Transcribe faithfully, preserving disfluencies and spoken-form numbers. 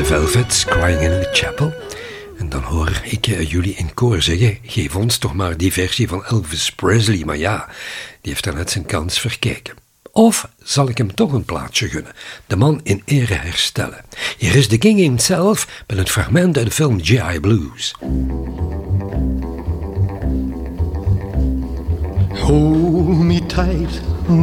The Velvets, Crying in the Chapel. En dan hoor ik uh, jullie in koor zeggen, geef ons toch maar die versie van Elvis Presley. Maar ja, die heeft daarnet zijn kans verkeken. Of zal ik hem toch een plaatsje gunnen? De man in ere herstellen. Hier is de King himself met een fragment uit de film G I Blues. Hold me tight.